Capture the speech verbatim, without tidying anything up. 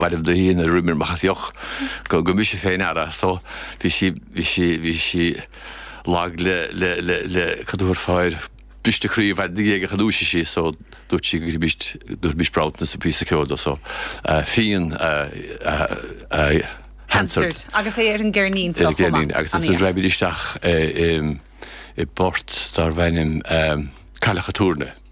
Weil de híon a rumir machchas joch go go muise féin ara, so bhí si bhí si bhí si lag le le le le cadúr fáir biste chríomh bhaid dige chadúise si, so dúirt si gur bist dúir bist brautna sa písa ceoda, so fion Hansard. Agus é ar an gceirnín Ar an gceirnín, agus is raibh isteach i bort dar bhainnim cailecha túrne.